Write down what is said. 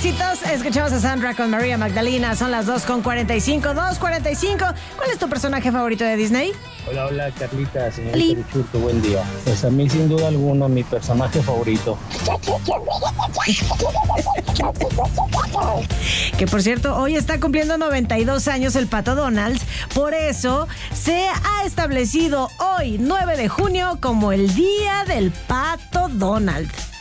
éxitos. Escuchamos a Sandra con María Magdalena. Son las 2:45. 2:45. ¿Cuál es tu personaje favorito de Disney? Hola, hola, Carlita, señorita Bichurto, buen día. Pues a mí, sin duda alguna, mi personaje favorito. Que por cierto, hoy está cumpliendo 92 años el Pato Donald. Por eso se ha establecido hoy, 9 de junio, como el Día del Pato Donald.